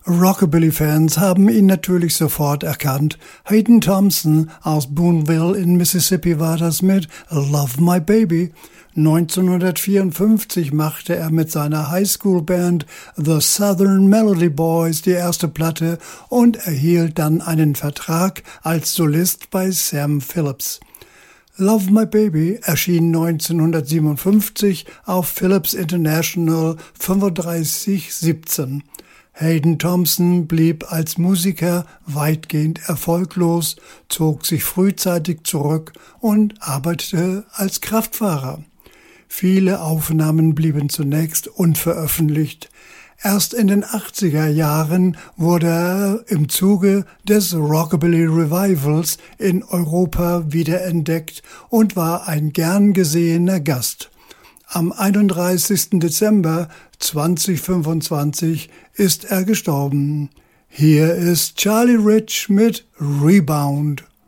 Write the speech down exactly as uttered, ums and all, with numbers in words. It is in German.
Rockabilly-Fans haben ihn natürlich sofort erkannt. Hayden Thompson aus Boonville in Mississippi war das mit Love My Baby. neunzehnhundertvierundfünfzig machte er mit seiner Highschool-Band The Southern Melody Boys die erste Platte und erhielt dann einen Vertrag als Solist bei Sam Phillips. Love My Baby erschien neunzehnhundertsiebenundfünfzig auf Phillips International fünfunddreißig siebzehn. Hayden Thompson blieb als Musiker weitgehend erfolglos, zog sich frühzeitig zurück und arbeitete als Kraftfahrer. Viele Aufnahmen blieben zunächst unveröffentlicht. Erst in den achtziger Jahren wurde er im Zuge des Rockabilly Revivals in Europa wiederentdeckt und war ein gern gesehener Gast. Am einunddreißigsten Dezember zweitausendfünfundzwanzig ist er gestorben. Hier ist Charlie Rich mit Rebound.